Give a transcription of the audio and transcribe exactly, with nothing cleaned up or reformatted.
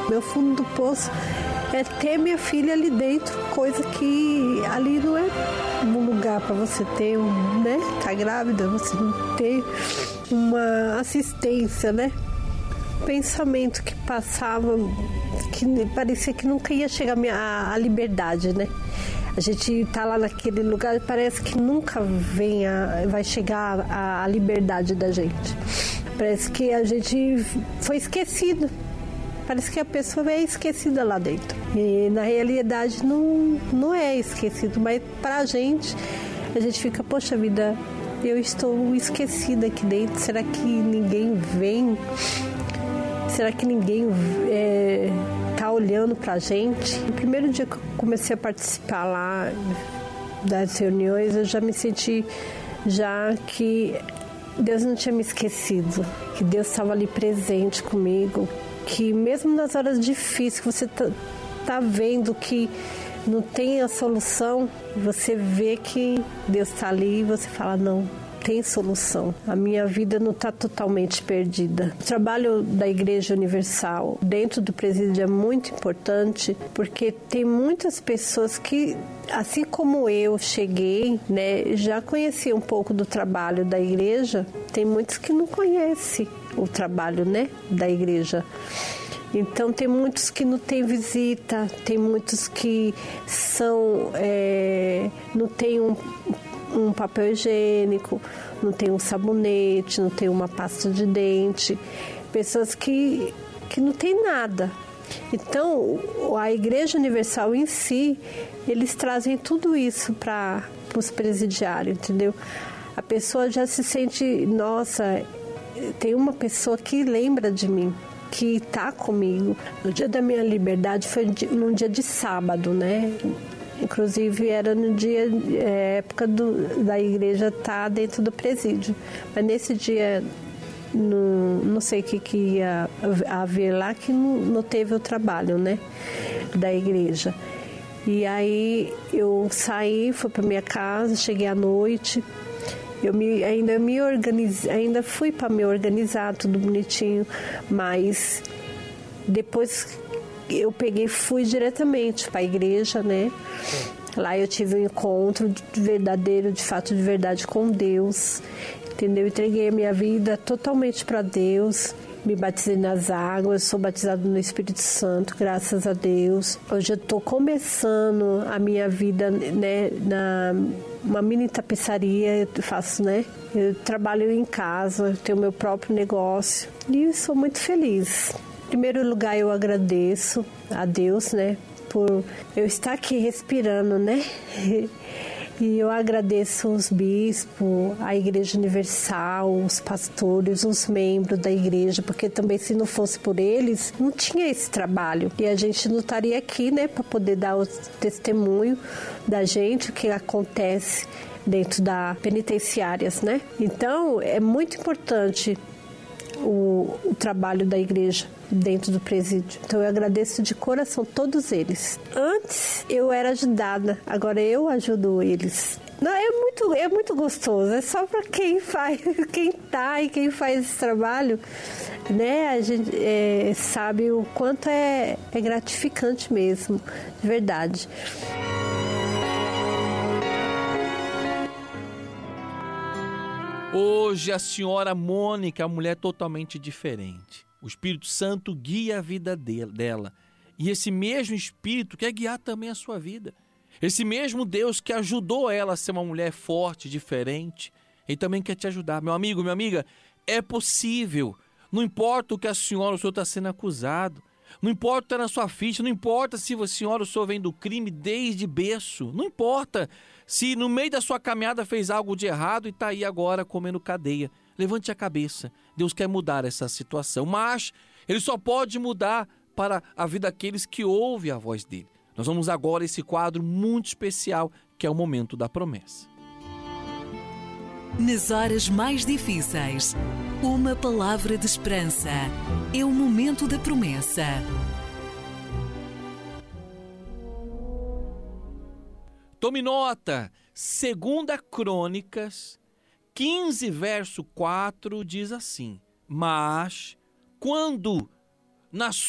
Meu fundo do poço é ter minha filha ali dentro, coisa que ali não é um lugar para você ter, um, né? Tá grávida, você não ter uma assistência, né? Pensamento que passava, que parecia que nunca ia chegar a, minha, a liberdade, né? A gente tá lá naquele lugar e parece que nunca vem a, vai chegar a, a liberdade da gente. Parece que a gente foi esquecido. Parece que a pessoa é esquecida lá dentro. E na realidade não, não é esquecido, mas pra gente, a gente fica, poxa vida, eu estou esquecida aqui dentro. Será que ninguém vem? Será que ninguém é, tá olhando pra gente? No primeiro dia que eu comecei a participar lá das reuniões, eu já me senti já que Deus não tinha me esquecido, que Deus estava ali presente comigo, que mesmo nas horas difíceis que você tá, tá vendo que não tem a solução, você vê que Deus está ali e você fala, não, tem solução. A minha vida não está totalmente perdida. O trabalho da Igreja Universal dentro do presídio é muito importante, porque tem muitas pessoas que, assim como eu cheguei, né, já conheci um pouco do trabalho da igreja, tem muitos que não conhecem o trabalho, né, da igreja. Então tem muitos que não tem visita, tem muitos que são, é, não tem um um papel higiênico, não tem um sabonete, não tem uma pasta de dente, pessoas que, que não tem nada. Então, a Igreja Universal em si, eles trazem tudo isso para os presidiários, entendeu? A pessoa já se sente, nossa, tem uma pessoa que lembra de mim, que está comigo. No dia da minha liberdade foi num dia de sábado, né? Inclusive era no dia, é, época do, da igreja estar tá dentro do presídio. Mas nesse dia, não, não sei o que, que ia haver lá, que não, não teve o trabalho, né, da igreja. E aí eu saí, fui para minha casa, cheguei à noite. Eu me, ainda me organizei, ainda fui para me organizar, tudo bonitinho, mas depois eu peguei, fui diretamente para a igreja, né? Lá eu tive um encontro verdadeiro, de fato, de verdade com Deus, entendeu? Entreguei a minha vida totalmente para Deus, me batizei nas águas, sou batizado no Espírito Santo, graças a Deus. Hoje eu estou começando a minha vida, né, na uma mini tapeçaria, eu faço, né? Eu trabalho em casa, tenho meu próprio negócio e sou muito feliz. Em primeiro lugar, eu agradeço a Deus, né, por eu estar aqui respirando, né? E eu agradeço os bispos, a Igreja Universal, os pastores, os membros da igreja, porque também se não fosse por eles, não tinha esse trabalho. E a gente não estaria aqui, né, para poder dar o testemunho da gente, o que acontece dentro da penitenciárias, né? Então, é muito importante O, o trabalho da igreja dentro do presídio. Então eu agradeço de coração todos eles. Antes eu era ajudada, agora eu ajudo eles. Não, é muito, é muito gostoso, é só para quem faz, quem tá e quem faz esse trabalho, né? A gente é, sabe o quanto é, é gratificante mesmo, de verdade. Hoje a senhora Mônica é uma mulher totalmente diferente. O Espírito Santo guia a vida dela. E esse mesmo Espírito quer guiar também a sua vida. Esse mesmo Deus que ajudou ela a ser uma mulher forte, diferente, Ele também quer te ajudar. Meu amigo, minha amiga, é possível. Não importa o que a senhora ou o senhor está sendo acusado. Não importa o que está na sua ficha, não importa se a senhora ou o senhor vem do crime desde berço. Não importa se no meio da sua caminhada fez algo de errado e está aí agora comendo cadeia. Levante a cabeça. Deus quer mudar essa situação, mas Ele só pode mudar para a vida daqueles que ouvem a voz dEle. Nós vamos agora a esse quadro muito especial, que é o Momento da Promessa. Nas horas mais difíceis, uma palavra de esperança. É o Momento da Promessa. Tome nota, Segunda Crônicas, quinze, verso quatro, diz assim: Mas, quando na